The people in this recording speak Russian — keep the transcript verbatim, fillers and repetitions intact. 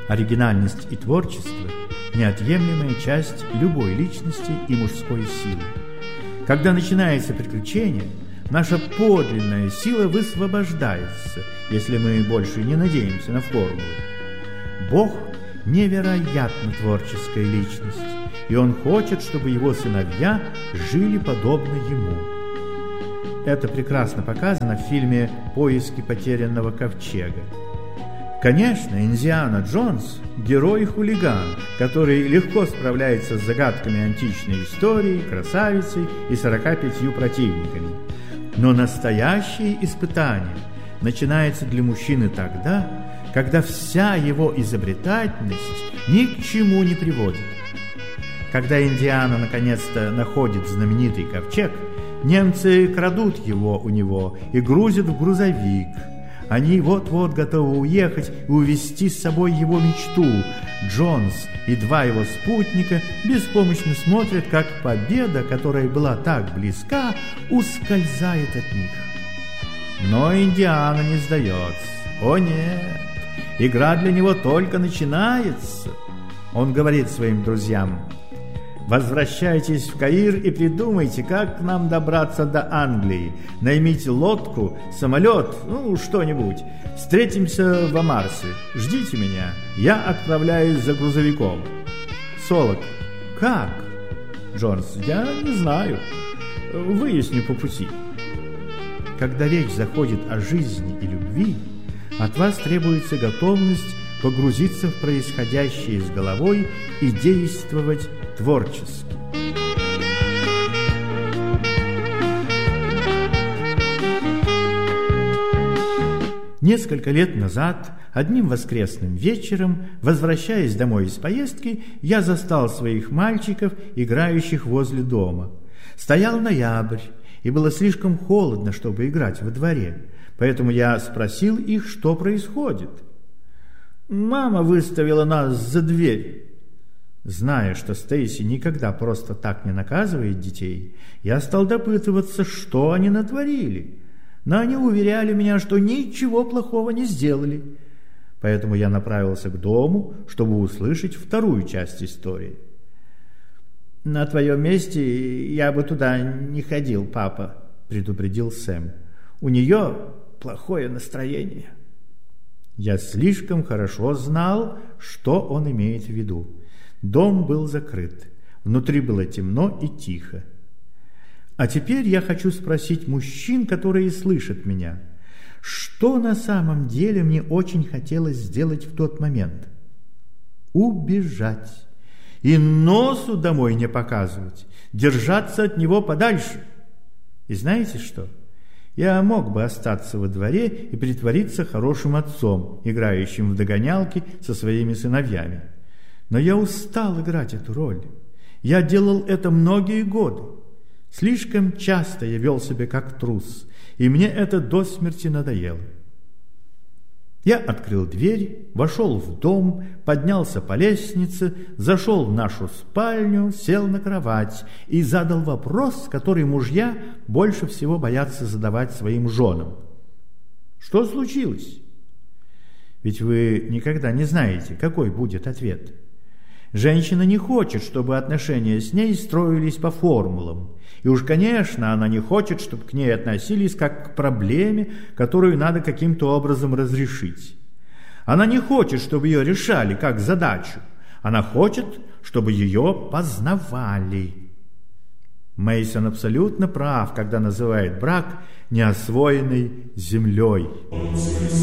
Оригинальность и творчество – неотъемлемая часть любой личности и мужской силы. Когда начинается приключение, наша подлинная сила высвобождается, если мы больше не надеемся на формулы. Бог – невероятно творческая личность, и Он хочет, чтобы Его сыновья жили подобно Ему. Это прекрасно показано в фильме «Поиски потерянного ковчега». Конечно, Индиана Джонс – герой-хулиган, который легко справляется с загадками античной истории, красавицей и сорока пятью противниками. Но настоящее испытание начинается для мужчины тогда, когда вся его изобретательность ни к чему не приводит. Когда Индиана наконец-то находит знаменитый ковчег, немцы крадут его у него и грузят в грузовик. Они вот-вот готовы уехать и увезти с собой его мечту. Джонс и два его спутника беспомощно смотрят, как победа, которая была так близка, ускользает от них. Но Индиана не сдается. О нет, игра для него только начинается. Он говорит своим друзьям: «Возвращайтесь в Каир и придумайте, как нам добраться до Англии. Наймите лодку, самолет, ну, что-нибудь. Встретимся в Амарсе. Ждите меня. Я отправляюсь за грузовиком». Солод: «Как?» Джонс: «Я не знаю. Выясню по пути». Когда речь заходит о жизни и любви, от вас требуется готовность погрузиться в происходящее с головой и действовать творчески. Несколько лет назад, одним воскресным вечером, возвращаясь домой из поездки, я застал своих мальчиков, играющих возле дома. Стоял ноябрь, и было слишком холодно, чтобы играть во дворе, поэтому я спросил их, что происходит. «Мама выставила нас за дверь». Зная, что Стейси никогда просто так не наказывает детей, я стал допытываться, что они натворили. Но они уверяли меня, что ничего плохого не сделали. Поэтому я направился к дому, чтобы услышать вторую часть истории. «На твоем месте я бы туда не ходил, папа», — предупредил Сэм. «У нее плохое настроение». Я слишком хорошо знал, что он имеет в виду. Дом был закрыт, внутри было темно и тихо. А теперь я хочу спросить мужчин, которые слышат меня, что на самом деле мне очень хотелось сделать в тот момент? Убежать. И носу домой не показывать, держаться от него подальше. И знаете что? Я мог бы остаться во дворе и притвориться хорошим отцом, играющим в догонялки со своими сыновьями. Но я устал играть эту роль. Я делал это многие годы. Слишком часто я вел себя как трус, и мне это до смерти надоело. Я открыл дверь, вошел в дом, поднялся по лестнице, зашел в нашу спальню, сел на кровать и задал вопрос, который мужья больше всего боятся задавать своим женам. «Что случилось?» Ведь вы никогда не знаете, какой будет ответ. Женщина не хочет, чтобы отношения с ней строились по формулам. И уж, конечно, она не хочет, чтобы к ней относились как к проблеме, которую надо каким-то образом разрешить. Она не хочет, чтобы ее решали как задачу. Она хочет, чтобы ее познавали. Мейсон абсолютно прав, когда называет брак неосвоенной землей.